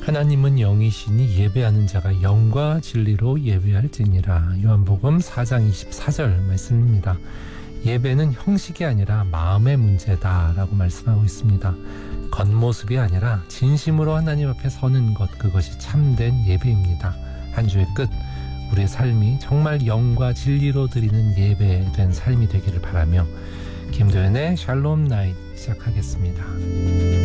하나님은 영이시니 예배하는 자가 영과 진리로 예배할지니라. 요한복음 4장 24절 말씀입니다. 예배는 형식이 아니라 마음의 문제다라고 말씀하고 있습니다. 겉모습이 아니라 진심으로 하나님 앞에 서는 것, 그것이 참된 예배입니다. 한 주의 끝, 우리의 삶이 정말 영과 진리로 드리는 예배된 삶이 되기를 바라며 김도연의 샬롬 나잇 시작하겠습니다.